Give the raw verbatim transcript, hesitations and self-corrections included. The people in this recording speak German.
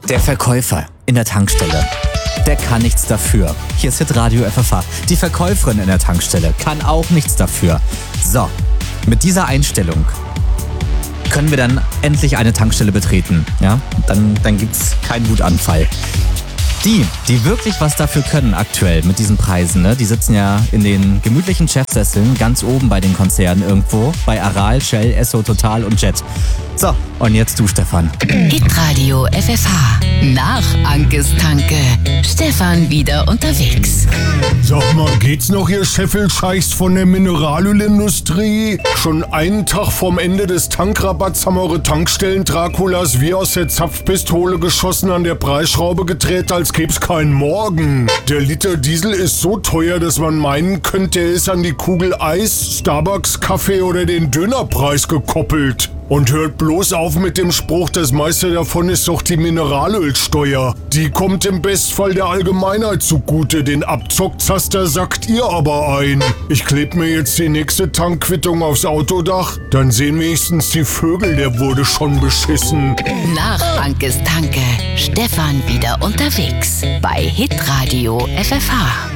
Der Verkäufer in der Tankstelle, der kann nichts dafür. Hier ist Hitradio F F H. Die Verkäuferin in der Tankstelle kann auch nichts dafür. So, mit dieser Einstellung können wir dann endlich eine Tankstelle betreten. Ja? Dann, dann gibt's keinen Wutanfall. Die, die wirklich was dafür können aktuell mit diesen Preisen, ne? Die sitzen ja in den gemütlichen Chefsesseln ganz oben bei den Konzernen irgendwo. Bei Aral, Shell, Esso, Total und Jet. So, und jetzt du, Stefan. Hitradio F F H. Nach Ankes Tanke. Stefan wieder unterwegs. Sag mal, geht's noch, ihr Scheffelscheichs von der Mineralölindustrie? Schon einen Tag vorm Ende des Tankrabatts haben eure Tankstellen-Draculas wie aus der Zapfpistole geschossen an der Preisschraube gedreht, als gäb's keinen Morgen. Der Liter Diesel ist so teuer, dass man meinen könnte, er ist an die Kugel Eis, Starbucks-Kaffee oder den Dönerpreis gekoppelt. Und hört bloß auf mit dem Spruch, das meiste davon ist doch die Mineralölsteuer. Die kommt im Bestfall der Allgemeinheit zugute, den Abzockzaster sackt ihr aber ein. Ich kleb mir jetzt die nächste Tankquittung aufs Autodach, dann sehen wenigstens die Vögel, der wurde schon beschissen. Nach Ankes Tanke. Stefan wieder unterwegs. Bei Hitradio F F H.